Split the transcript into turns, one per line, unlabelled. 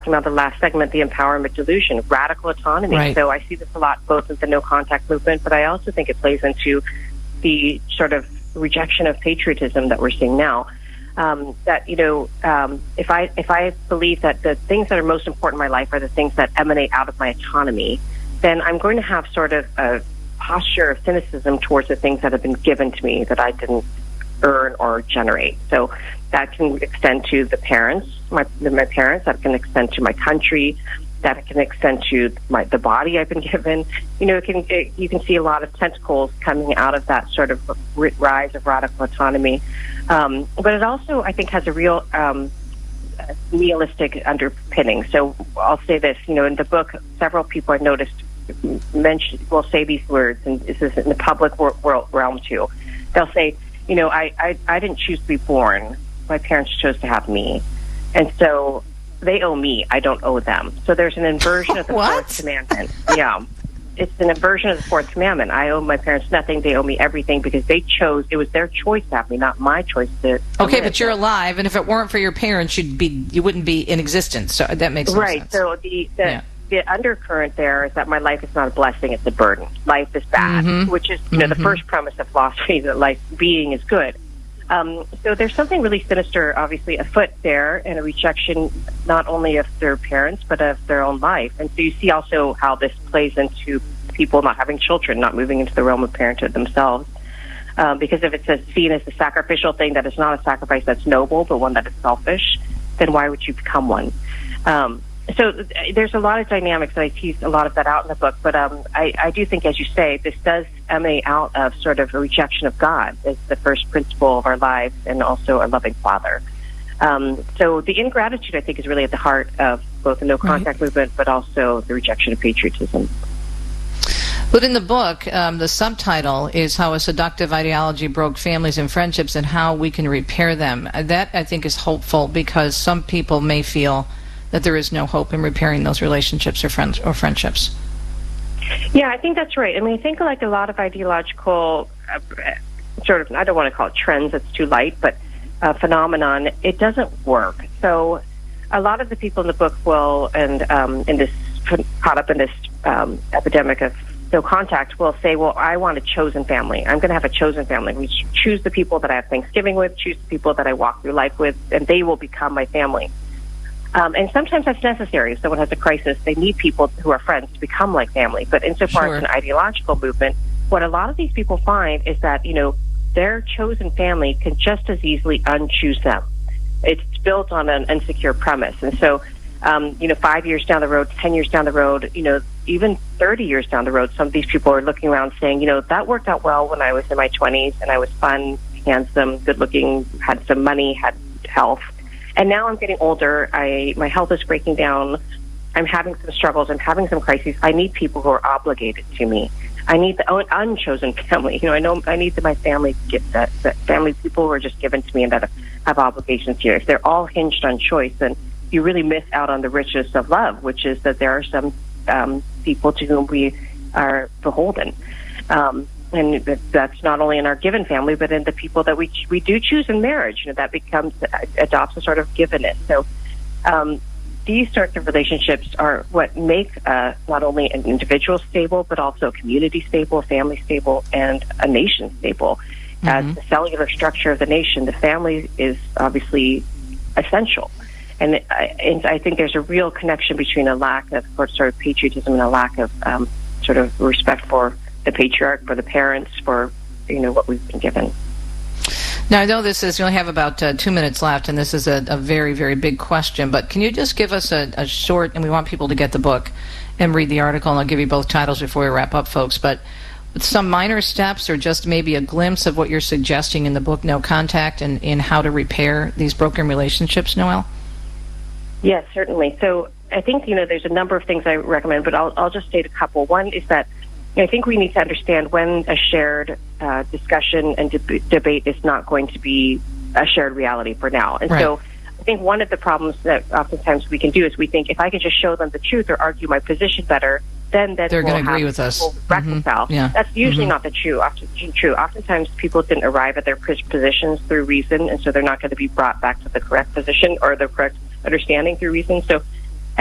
about the last segment, the empowerment delusion, radical autonomy.
Right.
So I see this a lot both in the no contact movement, but I also think it plays into the sort of rejection of patriotism that we're seeing now. That, if I believe that the things that are most important in my life are the things that emanate out of my autonomy, then I'm going to have sort of a posture of cynicism towards the things that have been given to me that I didn't earn or generate. So that can extend to the parents, my parents. That can extend to my country. That can extend to the body I've been given. You can see a lot of tentacles coming out of that sort of rise of radical autonomy. But it also, I think, has a real nihilistic underpinning. So I'll say this, in the book, several people I've noticed will say these words, and this is in the public realm too. They'll say, I didn't choose to be born. My parents chose to have me. And so they owe me. I don't owe them. So there's an inversion of the fourth commandment. Yeah. It's an inversion of the fourth commandment. I owe my parents nothing. They owe me everything because they chose. It was their choice to have me, not my choice to.
Okay, but you're alive, and if it weren't for your parents, you wouldn't be in existence. So that makes no sense.
Right. So the undercurrent there is that my life is not a blessing; it's a burden. Life is bad, which is the first premise of philosophy, that life being is good. So there's something really sinister, obviously, afoot there, and a rejection not only of their parents, but of their own life. And so you see also how this plays into people not having children, not moving into the realm of parenthood themselves. Because if it's seen as a sacrificial thing that is not a sacrifice that's noble, but one that is selfish, then why would you become one? So there's a lot of dynamics, and I tease a lot of that out in the book. But I do think, as you say, this does emanate out of sort of a rejection of God as the first principle of our lives, and also a loving Father. So the ingratitude, I think, is really at the heart of both the no contact movement, but also the rejection of patriotism.
But in the book, the subtitle is How a Seductive Ideology Broke Families and Friendships and How We Can Repair Them. That, I think, is hopeful because some people may feel that there is no hope in repairing those relationships or friendships.
Yeah, I think that's right. I mean, I think like a lot of ideological sort of, I don't want to call it trends, it's too light, but phenomenon, it doesn't work. So a lot of the people in the book will, and caught up in this epidemic of no contact, will say, well, I want a chosen family. I'm going to have a chosen family. We choose the people that I have Thanksgiving with, choose the people that I walk through life with, and they will become my family. And sometimes that's necessary. If someone has a crisis, they need people who are friends to become like family. But insofar as an ideological movement, what a lot of these people find is that, their chosen family can just as easily unchoose them. It's built on an insecure premise. And so, 5 years down the road, 10 years down the road, even 30 years down the road, some of these people are looking around saying, that worked out well when I was in my 20s and I was fun, handsome, good looking, had some money, had health. And now I'm getting older. My health is breaking down. I'm having some struggles. I'm having some crises. I need people who are obligated to me. I need the unchosen family. I need my family to get that family people who are just given to me and that have obligations here. If they're all hinged on choice, then you really miss out on the richness of love, which is that there are some people to whom we are beholden. And that's not only in our given family, but in the people that we do choose in marriage. That adopts a sort of givenness. So these sorts of relationships are what make not only an individual stable, but also a community stable, a family stable, and a nation stable. As the cellular structure of the nation, the family is obviously essential. And I think there's a real connection between a lack of sort of patriotism and a lack of sort of respect for the patriarch, for the parents, for what we've been given.
Now, I know we only have about 2 minutes left, and this is a very, very big question, but can you just give us a short, and we want people to get the book and read the article, and I'll give you both titles before we wrap up, folks, but some minor steps or just maybe a glimpse of what you're suggesting in the book, No Contact, and in how to repair these broken relationships, Noelle?
Yes, certainly. So I think, there's a number of things I recommend, but I'll just state a couple. One is that I think we need to understand when a shared discussion and debate is not going to be a shared reality for now. And so I think one of the problems that oftentimes we can do is we think if I can just show them the truth or argue my position better, then
they're going to agree with us.
We'll reconcile. Yeah. That's usually not the true. Oftentimes people didn't arrive at their positions through reason, and so they're not going to be brought back to the correct position or the correct understanding through reason. So